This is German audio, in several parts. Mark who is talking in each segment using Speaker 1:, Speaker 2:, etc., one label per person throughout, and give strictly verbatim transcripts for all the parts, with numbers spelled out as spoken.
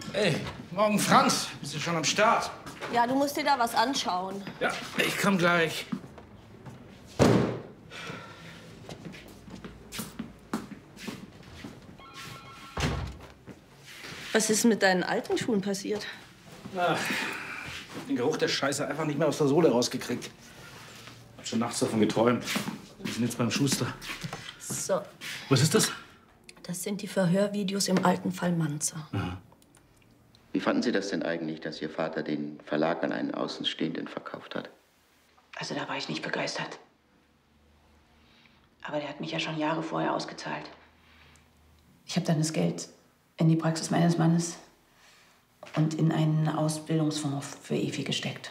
Speaker 1: Hey, morgen Franz. Bist du schon am Start?
Speaker 2: Ja, du musst dir da was anschauen.
Speaker 1: Ja, ich komm gleich.
Speaker 2: Was ist mit deinen alten Schuhen passiert?
Speaker 1: Ach, den Geruch der Scheiße einfach nicht mehr aus der Sohle rausgekriegt. Hab schon nachts davon geträumt. Wir sind jetzt beim Schuster.
Speaker 2: So.
Speaker 1: Was ist das?
Speaker 2: Das sind die Verhörvideos im alten Fall Manzer.
Speaker 1: Aha.
Speaker 3: Wie fanden Sie das denn eigentlich, dass Ihr Vater den Verlag an einen Außenstehenden verkauft hat?
Speaker 4: Also da war ich nicht begeistert. Aber der hat mich ja schon Jahre vorher ausgezahlt. Ich habe dann das Geld in die Praxis meines Mannes und in einen Ausbildungsfonds für Evi gesteckt.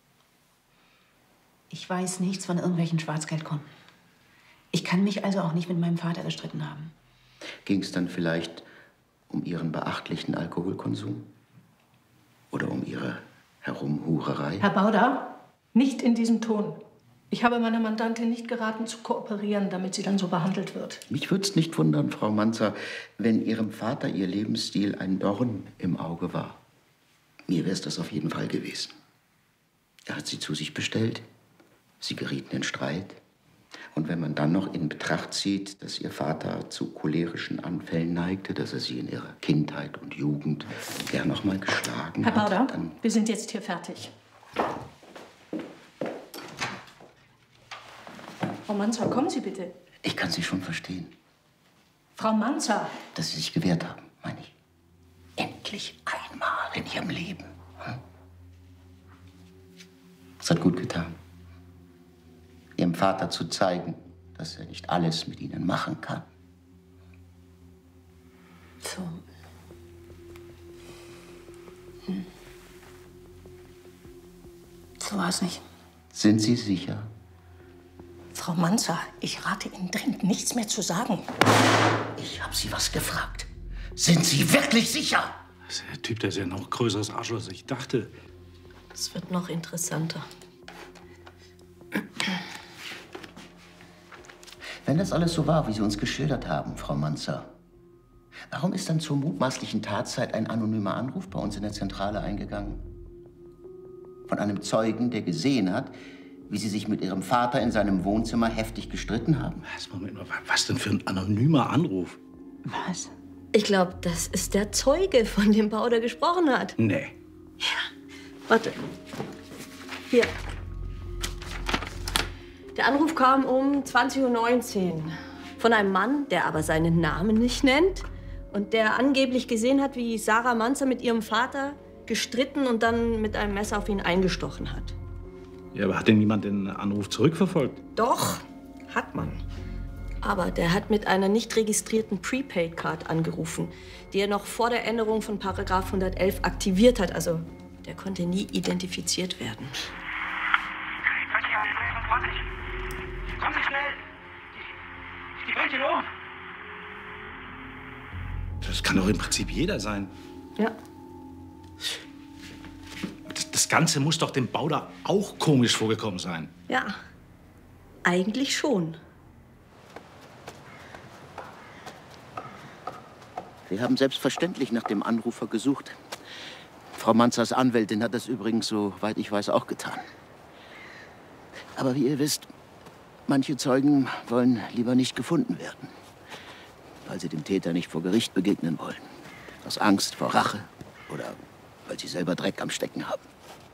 Speaker 4: Ich weiß nichts von irgendwelchen Schwarzgeldkonten. Ich kann mich also auch nicht mit meinem Vater gestritten haben.
Speaker 3: Ging es dann vielleicht um Ihren beachtlichen Alkoholkonsum? Oder um Ihre Herumhurerei?
Speaker 5: Herr Bauder, nicht in diesem Ton. Ich habe meiner Mandantin nicht geraten, zu kooperieren, damit sie dann so behandelt wird.
Speaker 3: Mich würde es nicht wundern, Frau Manzer, wenn Ihrem Vater Ihr Lebensstil ein Dorn im Auge war. Mir wäre es das auf jeden Fall gewesen. Er hat Sie zu sich bestellt. Sie gerieten in Streit. Und wenn man dann noch in Betracht zieht, dass Ihr Vater zu cholerischen Anfällen neigte, dass er Sie in Ihrer Kindheit und Jugend gern noch mal geschlagen
Speaker 5: Herr Bauder,
Speaker 3: hat, dann...
Speaker 5: wir sind jetzt hier fertig. Frau Manzer, kommen Sie bitte.
Speaker 3: Ich kann Sie schon verstehen.
Speaker 5: Frau Manzer!
Speaker 3: Dass Sie sich gewehrt haben, meine ich. Endlich einmal in Ihrem Leben. Hm? Es hat gut getan, Ihrem Vater zu zeigen, dass er nicht alles mit Ihnen machen kann.
Speaker 2: So. Hm.
Speaker 4: So war es nicht.
Speaker 3: Sind Sie sicher?
Speaker 5: Frau Manzer, ich rate Ihnen dringend, nichts mehr zu sagen.
Speaker 3: Ich habe Sie was gefragt. Sind Sie wirklich sicher?
Speaker 1: Der Typ, der ist ja noch größeres Arschloch, als ich dachte.
Speaker 2: Das wird noch interessanter.
Speaker 3: Wenn das alles so war, wie Sie uns geschildert haben, Frau Manzer, warum ist dann zur mutmaßlichen Tatzeit ein anonymer Anruf bei uns in der Zentrale eingegangen? Von einem Zeugen, der gesehen hat, wie Sie sich mit Ihrem Vater in seinem Wohnzimmer heftig gestritten haben.
Speaker 1: Was, Moment mal, was denn für ein anonymer Anruf?
Speaker 4: Was?
Speaker 2: Ich glaube, das ist der Zeuge, von dem Bauder gesprochen hat.
Speaker 1: Nee.
Speaker 2: Ja. Warte. Hier. Der Anruf kam um zwanzig Uhr neunzehn von einem Mann, der aber seinen Namen nicht nennt und der angeblich gesehen hat, wie Sarah Manzer mit ihrem Vater gestritten und dann mit einem Messer auf ihn eingestochen hat.
Speaker 1: Ja, aber hat denn niemand den Anruf zurückverfolgt?
Speaker 2: Doch, hat man. Aber der hat mit einer nicht registrierten Prepaid-Card angerufen, die er noch vor der Änderung von Paragraph hundertelf aktiviert hat. Also, der konnte nie identifiziert werden.
Speaker 6: Kommen Sie schnell! Die, die bringt ihn um!
Speaker 1: Das kann doch im Prinzip jeder sein.
Speaker 2: Ja.
Speaker 1: Das, das Ganze muss doch dem Bauder auch komisch vorgekommen sein.
Speaker 2: Ja, eigentlich schon.
Speaker 3: Wir haben selbstverständlich nach dem Anrufer gesucht. Frau Manzers Anwältin hat das übrigens, soweit ich weiß, auch getan. Aber wie ihr wisst, manche Zeugen wollen lieber nicht gefunden werden, weil sie dem Täter nicht vor Gericht begegnen wollen. Aus Angst vor Rache oder weil sie selber Dreck am Stecken haben.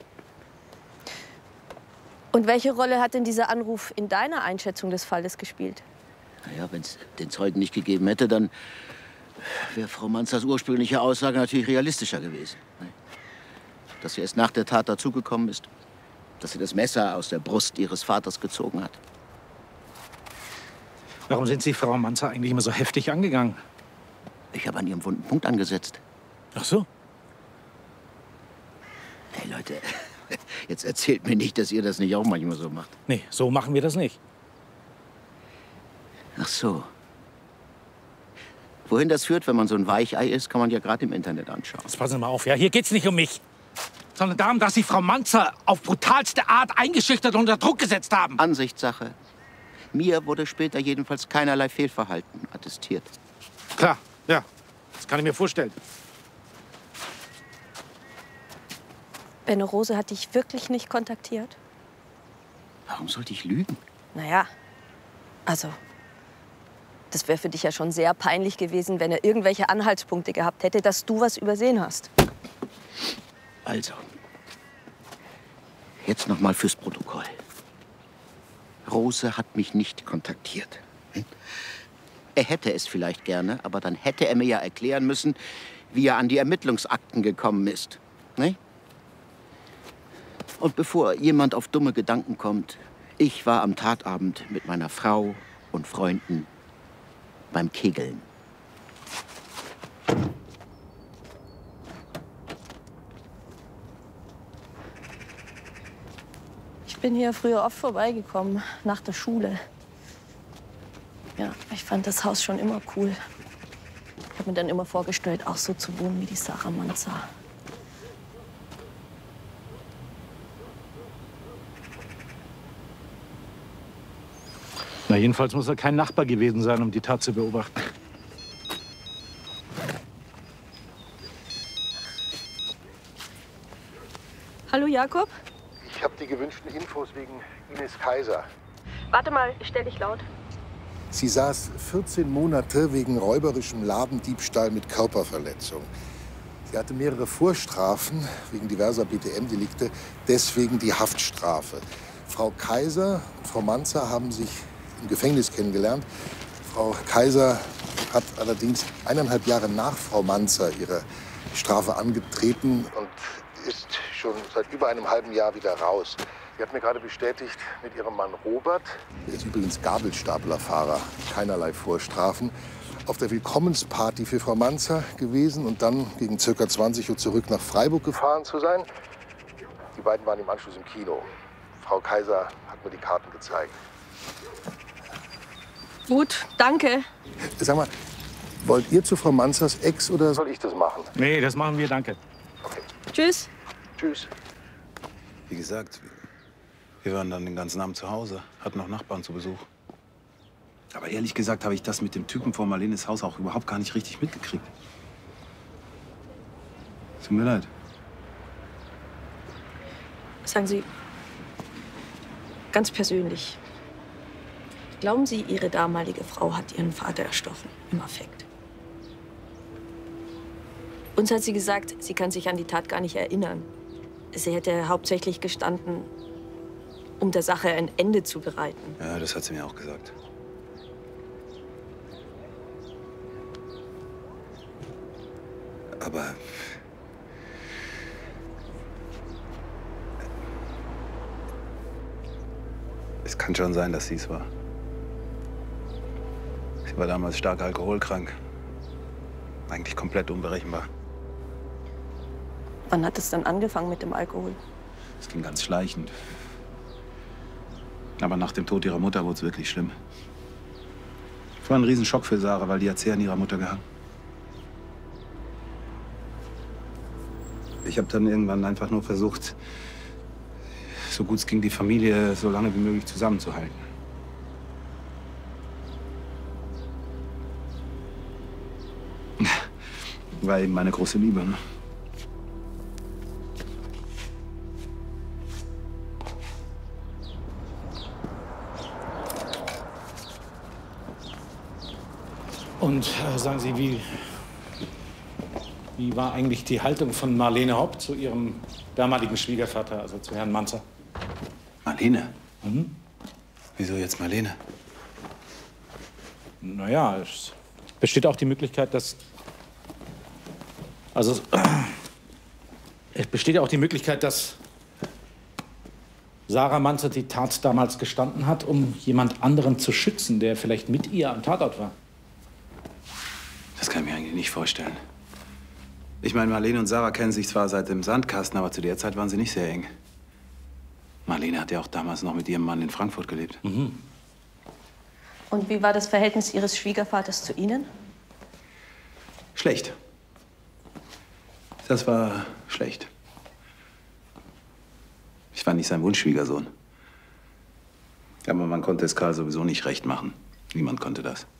Speaker 2: Und welche Rolle hat denn dieser Anruf in deiner Einschätzung des Falles gespielt?
Speaker 3: Naja, wenn es den Zeugen nicht gegeben hätte, dann wäre Frau Manzers ursprüngliche Aussage natürlich realistischer gewesen. Dass sie erst nach der Tat dazugekommen ist, dass sie das Messer aus der Brust ihres Vaters gezogen hat.
Speaker 1: Warum sind Sie Frau Manzer eigentlich immer so heftig angegangen?
Speaker 3: Ich habe an ihrem wunden Punkt angesetzt.
Speaker 1: Ach so?
Speaker 3: Hey Leute, jetzt erzählt mir nicht, dass ihr das nicht auch manchmal so macht.
Speaker 1: Nee, so machen wir das nicht.
Speaker 3: Ach so. Wohin das führt, wenn man so ein Weichei ist, kann man ja gerade im Internet anschauen.
Speaker 1: Jetzt passen Sie mal auf, ja? Hier geht's nicht um mich, sondern darum, dass Sie Frau Manzer auf brutalste Art eingeschüchtert und unter Druck gesetzt haben.
Speaker 3: Ansichtssache. Mir wurde später jedenfalls keinerlei Fehlverhalten attestiert.
Speaker 1: Klar, ja. Das kann ich mir vorstellen.
Speaker 2: Benno Rose hat dich wirklich nicht kontaktiert?
Speaker 3: Warum sollte ich lügen?
Speaker 2: Naja, also, das wäre für dich ja schon sehr peinlich gewesen, wenn er irgendwelche Anhaltspunkte gehabt hätte, dass du was übersehen hast.
Speaker 3: Also, jetzt noch mal fürs Protokoll. Rose hat mich nicht kontaktiert. Hm? Er hätte es vielleicht gerne, aber dann hätte er mir ja erklären müssen, wie er an die Ermittlungsakten gekommen ist. Ne? Und bevor jemand auf dumme Gedanken kommt, ich war am Tatabend mit meiner Frau und Freunden beim Kegeln.
Speaker 2: Ich bin hier früher oft vorbeigekommen, nach der Schule. Ja, ich fand das Haus schon immer cool. Ich habe mir dann immer vorgestellt, auch so zu wohnen wie die Sarah Manzer.
Speaker 1: Na, jedenfalls muss er kein Nachbar gewesen sein, um die Tat zu beobachten.
Speaker 2: Hallo, Jakob?
Speaker 7: Ich habe die gewünschten Infos wegen Ines Kaiser.
Speaker 2: Warte mal, ich stell dich laut.
Speaker 7: Sie saß vierzehn Monate wegen räuberischem Ladendiebstahl mit Körperverletzung. Sie hatte mehrere Vorstrafen wegen diverser B T M-Delikte, deswegen die Haftstrafe. Frau Kaiser und Frau Manzer haben sich im Gefängnis kennengelernt. Frau Kaiser hat allerdings eineinhalb Jahre nach Frau Manzer ihre Strafe angetreten und ist schon seit über einem halben Jahr wieder raus. Sie hat mir gerade bestätigt, mit ihrem Mann Robert, der ist übrigens Gabelstaplerfahrer, keinerlei Vorstrafen, auf der Willkommensparty für Frau Manzer gewesen und dann gegen ca. zwanzig Uhr zurück nach Freiburg gefahren zu sein. Die beiden waren im Anschluss im Kino. Frau Kaiser hat mir die Karten gezeigt.
Speaker 2: Gut, danke.
Speaker 7: Sag mal, wollt ihr zu Frau Manzers Ex oder soll ich das machen?
Speaker 1: Nee, das machen wir, danke.
Speaker 7: Okay.
Speaker 2: Tschüss.
Speaker 7: Tschüss.
Speaker 8: Wie gesagt, wir waren dann den ganzen Abend zu Hause, hatten noch Nachbarn zu Besuch. Aber ehrlich gesagt habe ich das mit dem Typen vor Marlenes Haus auch überhaupt gar nicht richtig mitgekriegt. Tut mir leid.
Speaker 2: Sagen Sie, ganz persönlich, glauben Sie, Ihre damalige Frau hat Ihren Vater erstochen, im Affekt? Uns hat sie gesagt, sie kann sich an die Tat gar nicht erinnern. Sie hätte hauptsächlich gestanden, um der Sache ein Ende zu bereiten.
Speaker 8: Ja, das hat sie mir auch gesagt. Aber es kann schon sein, dass sie es war. Sie war damals stark alkoholkrank. Eigentlich komplett unberechenbar.
Speaker 2: Wann hat es dann angefangen mit dem Alkohol?
Speaker 8: Es ging ganz schleichend. Aber nach dem Tod ihrer Mutter wurde es wirklich schlimm. Es war ein Riesenschock für Sarah, weil die hat sehr an ihrer Mutter gehangen. Ich habe dann irgendwann einfach nur versucht, so gut es ging, die Familie so lange wie möglich zusammenzuhalten. War eben meine große Liebe, ne?
Speaker 1: Und äh, sagen Sie, wie, wie war eigentlich die Haltung von Marlene Haupt zu ihrem damaligen Schwiegervater, also zu Herrn Manzer?
Speaker 8: Marlene?
Speaker 1: Mhm.
Speaker 8: Wieso jetzt Marlene?
Speaker 1: Naja, es besteht auch die Möglichkeit, dass... Also, äh, es besteht ja auch die Möglichkeit, dass Sarah Manzer die Tat damals gestanden hat, um jemand anderen zu schützen, der vielleicht mit ihr am Tatort war.
Speaker 8: Das kann ich mir eigentlich nicht vorstellen. Ich meine, Marlene und Sarah kennen sich zwar seit dem Sandkasten, aber zu der Zeit waren sie nicht sehr eng. Marlene hat ja auch damals noch mit ihrem Mann in Frankfurt gelebt.
Speaker 1: Mhm.
Speaker 2: Und wie war das Verhältnis Ihres Schwiegervaters zu Ihnen?
Speaker 8: Schlecht. Das war schlecht. Ich war nicht sein Wunschschwiegersohn. Aber man konnte es Karl sowieso nicht recht machen. Niemand konnte das.